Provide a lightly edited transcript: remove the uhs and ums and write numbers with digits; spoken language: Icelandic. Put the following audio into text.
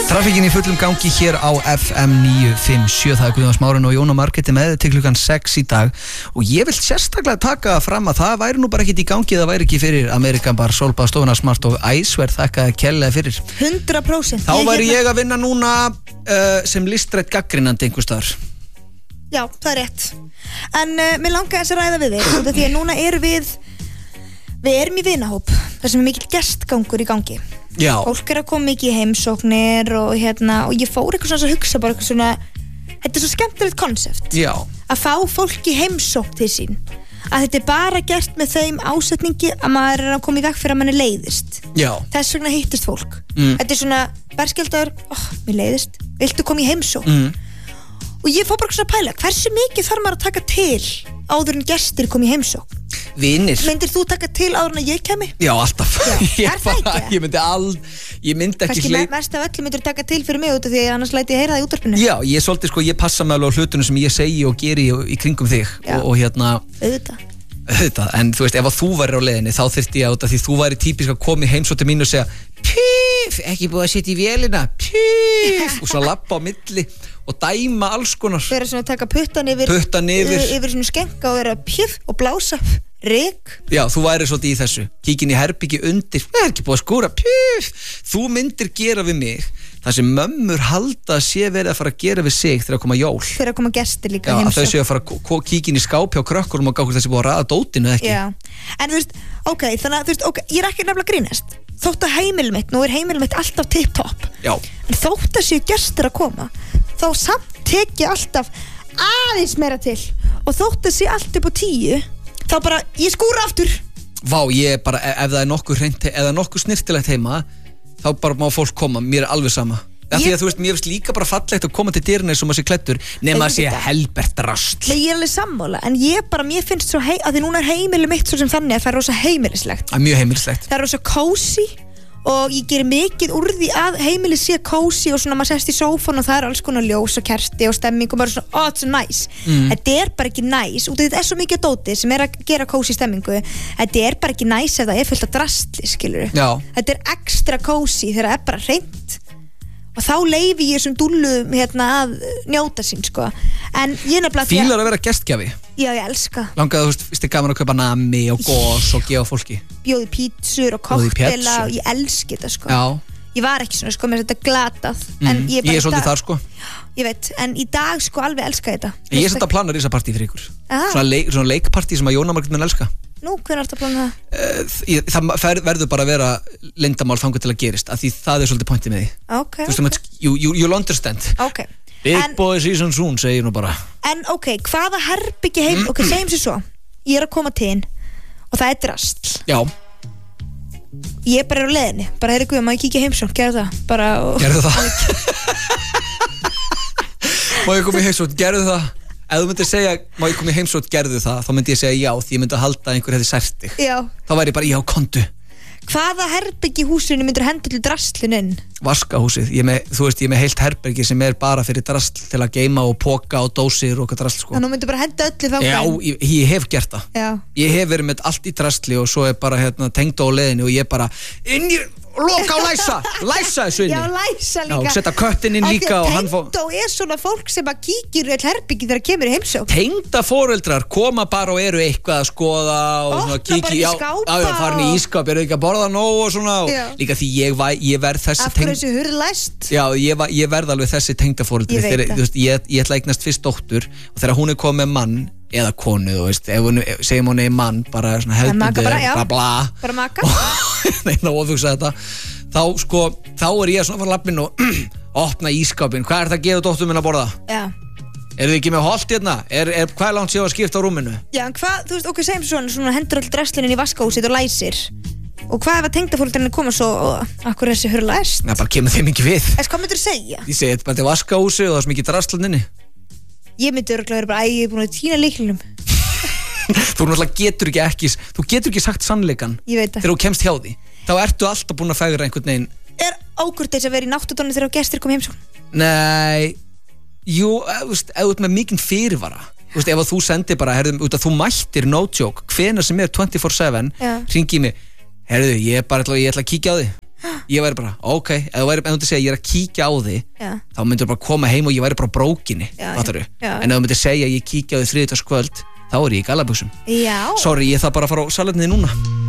Trafikinn í fullum gangi hér á FM 957. Það Guðjón Smárin og Jón og Margreti með til klukkan 6 í dag. Og ég vil sérstaklega taka fram að það væri nú bara ekkert í gangi, það væri ekki fyrir Amerikan Bar, Solbað, Stofuna Smart og Æsver. Þakka kærlega fyrir. 100%. Þá væri ég að vinna núna sem listrætt gagnrýnandi einhvers staðar. Já, það er rétt. En mér langar þess að ræða við þig, út af því að núna erum við erum í vinahóp, þar sem er mikill gestgangur í gangi. Já. Fólk er að koma mikið í heimsóknir og og ég fór eitthvað svona að hugsa bara eitthvað svona, þetta er svo skemmtilegt konsept. Já. Að fá fólk í heimsókn til sín. Að þetta er bara gert með þeim ásetningi að maður er að koma í veg fyrir að manni leiðist. Já. Þess vegna hittist fólk. Þetta er svona berskjaldagur, mér leiðist, viltu koma í heimsókn? Og ég fór bara svona að pæla, hversu mikið þarf maður að taka til áður en gestir kom í heimsókn? Vinir. Myndir þú taka til áður en að ég kemi? Já, alltaf. Já, er það ekki? Ég myndi ekki kannski mest af öllu myndir taka til fyrir mig út af því annars læti ég heyra það í útvarpinu. Já, ég svolítið ég passa mig alveg á hlutunum sem ég segi og geri í kringum þig. Og auðvitað, en þú veist, ef að þú væri á leiðinni þá þyrfti ég að því þú væri típisk að koma í heimsótt til mín og segja píf, ekki búið að setja í vélina, píf, og svo lappa á milli og dæma alls konar. Vera svona að taka puttan yfir svona skenka og vera píf og blása rek. Já, þú væri svolítið í þessu, kíkin í herbyggi undir, ekki búið að skúra, píf. Þú myndir gera við mig það sem mömmur halda að sé verið að fara að gera við sig þegar að koma jól. Þegar að koma gestir líka heimsókn. Já, að þau séu að fara að kíkin í skáp hjá krökkurum og gá hvort þessi búið að raða dótinu ekki. Já, en þú veist, þannig að þú veist, ég er ekki nefnilega að grínast. Þótt að heimilið mitt, nú er heimilið mitt alltaf tip-top. Já. En þótt að séu gestir að koma, þá samt tek ég alltaf aðeins meira til. Og þótt að sé allt upp á 10, þá bara, ég skúra aftur. Vá, ég bara, ef það er nokkuð snirtilegt heima, þá bara má fólk koma, mér er alveg sama. Því að þú veist, mér finnst líka bara fallegt að koma til dyrna eins og maður sé klæddur, nema að sé helbert rast. Nei, ég er alveg sammála, en mér finnst svo að því núna er heimilið mitt svo sem þannig að það er rosa heimilislegt. Mjög heimilislegt. Það er rosa cozy og ég gerir mikið úr því að heimilið sé cozy og svona maður sest í sófan og það er alls konar ljós og kerti og stemming og bara svona, þetta er svo nice. Þetta er bara ekki nice, út af þetta er svo mikið dóti sem er að gera cozy stemmingu. Þetta er bara ekki nice ef það er fullt af drastli, skilurðu. Já. Þetta er extra cozy þegar það er bara hreint. Og þá leyfi ég sem dúllum að njóta sín, sko. En ég nefnilega... Fílar að vera gestgjafi? Já, ég elska. Langaði, þú veist, finnst þið gaman að kaupa nami og gos og gefa fólki? Bjóði pítsur og koktela og ég elski þetta, sko. Já. Ég var ekki svona, sko, mér þetta glatað. Ég er svolítið þar, sko. Ég veit, en í dag, sko, alveg elska þetta. Ég er svolítið að plana risapartí fyrir ykkur. Svona leikpartí sem að Jóna Margrét mun elska. Nú, hvernig ertu að plana það? Það verður bara að vera leyndamál þangað til að gerist, af því það er svolítið pointið með því. Okay. Þú veist, you'll understand. Okay. Big boy season soon, segir nú bara. En hvaða herbyggi heim, segjum sér svo, ég er að koma til inn og það er drast. Já. Ég er bara á leiðinni, bara heyrðu Guð, má ég kíkja heimsókn, gerðu það. Gerðu það. Má ég koma í heimsókn, gerðu það. Ef þú myndir segja, má ég koma í heimsókn, gerðu það, þá myndi ég segja já, því ég myndi að halda að einhver hefði sært þig. Já. Þá væri ég bara, já, kontu. Hvaða herbyggi húsinu myndir henda til drastlinn inn? Vaskahúsið. Ég er með heilt herbyggi sem er bara fyrir drastl til að geyma og poka og dósir og eitthvað drastl, sko. Þannig að þú myndir bara henda öllu þangað. Já, ég hef gert það. Já. Ég hef verið með allt í drastli og svo er bara tengd á leiðinni og ég bara loka og læsa þessu inni. Já, læsa líka. Já, setja köttinn inn líka og hann Tengdó er svona fólk sem að kíkir í herbyggi þegar kemur í heimsókn. Tengda foreldrar koma bara og eru eitthvað að skoða og svona kíkja, já, farin í ískáp, eru ekki að borða nóg og svona og líka því ég verð þessi af hverju þessu hurð læst? Já, ég verð alveg þessi tengda foreldri þegar, þú veist, ég ætla að eignast fyrst dóttur og þegar hún er komið með mann eða konu, þú veist, segjum hún er mann bara svona hefðbundur, bara maka neina ofugsa þetta þá er ég svona að fara lappinn og opna ískápinn, hvað er það að gefa dóttur minn að borða? Já. Eru þið ekki með holt hérna? Hvað er langt séu að skipta á rúminu? Já, en hvað, þú veist, segjum svona hendur all drastlinn í vaskahúsið og læsir og hvað ef að tengdafólkarnir koma svo og akkur þessi hurð læst? Já, bara kemur þeim ekki við. Hvað myndir þú segja? Ég segi, þetta er bara vaskahúsið og það er svo mikið drastlinninni. Ég myndi örugglega vera bara, ég er búin að týna lyklinum. Þú náttúrulega getur ekki sagt sannleikann þegar þú kemst hjá því. Þá ertu alltaf búin að fegra einhvern veginn. Er ókurteis að vera í náttúrunni þegar gestir kom heimsókn? Nei, jú, ef þú ert með mikinn fyrirvara. Ef þú sendir bara, þú mættir no joke, hvenær sem er 24/7, hringi í mig, ég ætla að kíkja á þig. ég væri bara, ok, ef þú myndir segja ég er að kíkja á þig, þá myndir bara koma heim og ég væri bara brókinni, fattaru en ef þú myndir segja ég kíkja á þig þriðjudagskvöld þá er ég í gallabuxum sorry, ég þarf bara að fara á salerniði núna